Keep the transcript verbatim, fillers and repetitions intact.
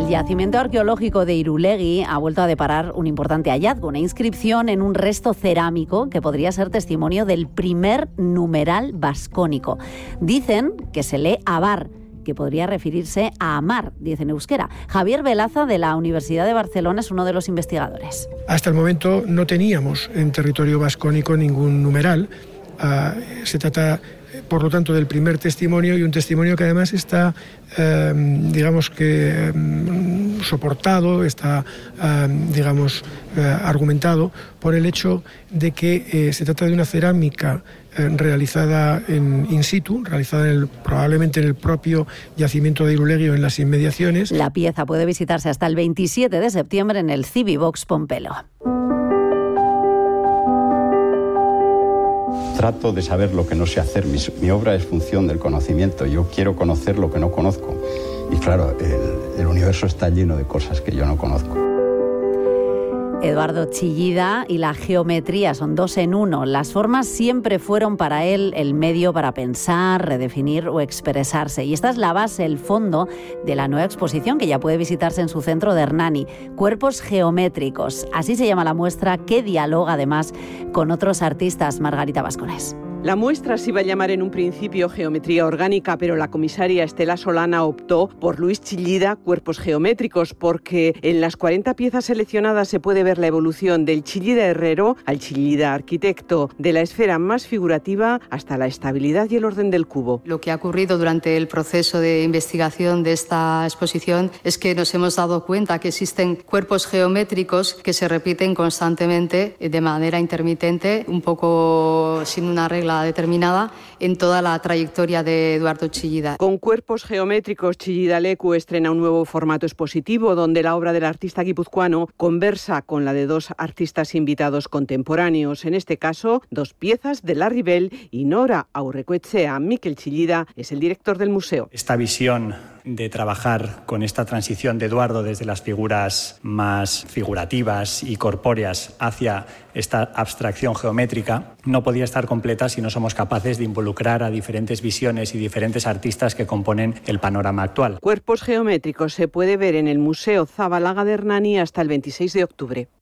El yacimiento arqueológico de Irulegui ha vuelto a deparar un importante hallazgo, una inscripción en un resto cerámico que podría ser testimonio del primer numeral vascónico. Dicen que se lee abar, que podría referirse a amar, dice en euskera. Javier Velaza, de la Universidad de Barcelona, es uno de los investigadores. Hasta el momento no teníamos en territorio vascónico ningún numeral. Uh, se trata, por lo tanto, del primer testimonio, y un testimonio que además está, eh, digamos que, eh, soportado, está, eh, digamos, eh, argumentado por el hecho de que eh, se trata de una cerámica eh, realizada en in situ, realizada en el, probablemente en el propio yacimiento de Irulegui o en las inmediaciones. La pieza puede visitarse hasta el veintisiete de septiembre en el Civivox Pompelo. Trato de saber lo que no sé hacer. Mi, mi obra es función del conocimiento. Yo quiero conocer lo que no conozco. Y claro, el, el universo está lleno de cosas que yo no conozco. Eduardo Chillida y la geometría son dos en uno. Las formas siempre fueron para él el medio para pensar, redefinir o expresarse. Y esta es la base, el fondo de la nueva exposición que ya puede visitarse en su centro de Hernani. Cuerpos geométricos. Así se llama la muestra, que dialoga además con otros artistas. Margarita Vascones. La muestra se iba a llamar en un principio Geometría Orgánica, pero la comisaria Estela Solana optó por Luis Chillida, Cuerpos Geométricos, porque en las cuarenta piezas seleccionadas se puede ver la evolución del Chillida herrero al Chillida arquitecto, de la esfera más figurativa hasta la estabilidad y el orden del cubo. Lo que ha ocurrido durante el proceso de investigación de esta exposición es que nos hemos dado cuenta que existen cuerpos geométricos que se repiten constantemente de manera intermitente, un poco sin una regla determinada en toda la trayectoria de Eduardo Chillida. Con Cuerpos Geométricos, Chillida Leku estrena un nuevo formato expositivo donde la obra del artista guipuzcoano conversa con la de dos artistas invitados contemporáneos. En este caso, dos piezas de Larry Bell y Nora Aurrecoetxea. Mikel Chillida es el director del museo. Esta visión de trabajar con esta transición de Eduardo desde las figuras más figurativas y corpóreas hacia esta abstracción geométrica no podía estar completa si no somos capaces de involucrar a diferentes visiones y diferentes artistas que componen el panorama actual. Cuerpos Geométricos se puede ver en el Museo Zabalaga de Hernani hasta el veintiséis de octubre.